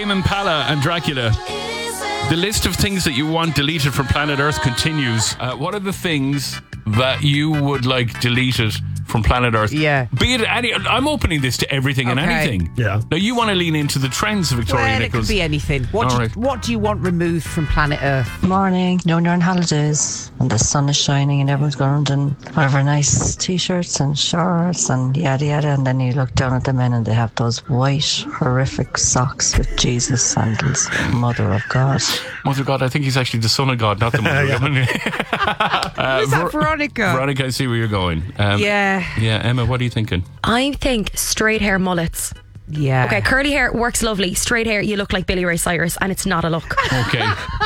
Tame Impala and Dracula. The list of things that you want deleted from planet Earth continues. What are the things that you would like deleted from planet Earth? Yeah. Be it any. I'm opening this to everything and anything. Yeah. Now you want to lean into the trends, Victoria Well, it Nichols. could be anything. What do you want removed from planet Earth? Morning. You know, when you're on holidays and the sun is shining and everyone's going around in whatever nice t-shirts and shorts and yada yada, and then you look down at the men and they have those white horrific socks with Jesus sandals. Mother of God. Mother of God, I think he's actually the son of God, not the mother of God. Is that Veronica? Veronica, I see where you're going. Yeah. Yeah, Emma, what are you thinking? I think straight hair mullets. Yeah. Okay, curly hair works lovely. Straight hair, you look like Billy Ray Cyrus, and it's not a look. Okay.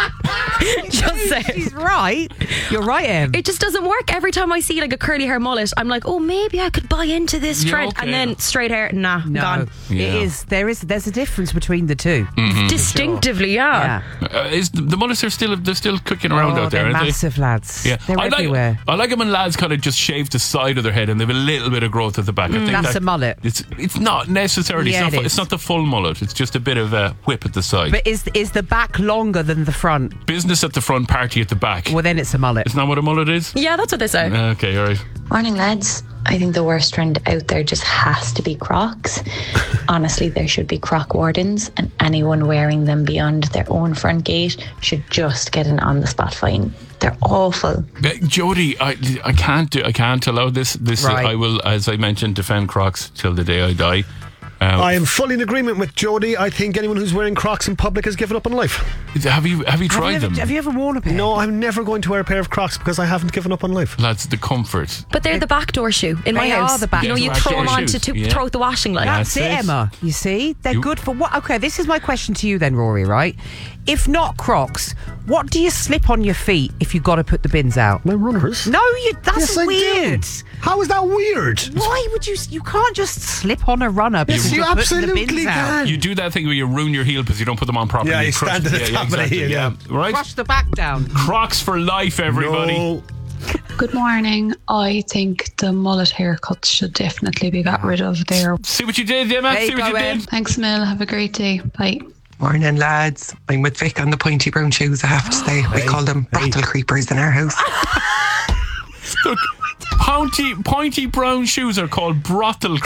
Just saying. She's right. You're right, Em. It just doesn't work. Every time I see like a curly hair mullet, I'm like, oh, maybe I could buy into this Yeah, trend. okay. And then straight hair, nah, No, gone. Yeah. there's a difference between the two. Distinctively, yeah. Is the mullets are still cooking around out there, they're aren't they? massive lads. Yeah, They're everywhere. I like them when lads kind of just shave the side of their head and they have a little bit of growth at the back. I think That's a mullet. It's not necessarily. Yeah, it's not the full mullet. It's just a bit of a whip at the side. But is the back longer than the front? Business at the front, party at the back. Well, then it's a mullet. Isn't that what a mullet is? Yeah, that's what they say. Okay, all right. Morning, lads. I think the worst trend out there just has to be Crocs. Honestly, there should be Croc wardens, and anyone wearing them beyond their own front gate should just get an on-the-spot fine. They're awful. Jody, I can't allow this. Right. I will, as I mentioned, defend Crocs till the day I die. I am fully in agreement with Jody. I think anyone who's wearing Crocs in public has given up on life. Have you tried them? Have you ever worn a pair? No, I'm never going to wear a pair of Crocs because I haven't given up on life. Lads, the comfort. But they're the backdoor shoe in my They house. are the back- You know, you Yeah, throw them backdoor on shoes. to Yeah. throw out the washing line. That's it, That's it. Emma. You see, they're good for what? Okay, this is my question to you then, Rory. Right? If not Crocs, what do you slip on your feet if you got to put the bins out? My runners? No, that's Yes, I do. weird. How is that weird? Why would you? You can't just slip on a runner. Yes, because you you're putting the absolutely bins out. can. You do that thing where you ruin your heel because you don't put them on properly. Yeah, you crush stand them. at the top of the exactly, heel, yeah. Right? Crush the back down. Crocs for life, everybody. No. Good morning. I think the mullet haircuts should definitely be got rid of there. See what you did, Emma? There you See what go, you Em. did? Thanks, Mel. Have a great day. Bye. Morning, lads. I'm with Vic on the pointy brown shoes, I have to say. We call them brothel creepers in our house. Look, pointy brown shoes are called brothel